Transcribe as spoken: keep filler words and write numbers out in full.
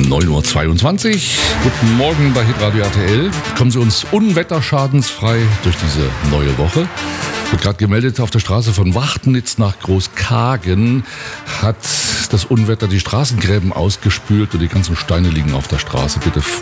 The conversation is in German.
neun Uhr zweiundzwanzig. Guten Morgen bei Hitradio R T L. Kommen Sie uns unwetterschadensfrei durch diese neue Woche. Wird gerade gemeldet, auf der Straße von Wachtnitz nach Großkagen hat das Unwetter die Straßengräben ausgespült und die ganzen Steine liegen auf der Straße. Bitte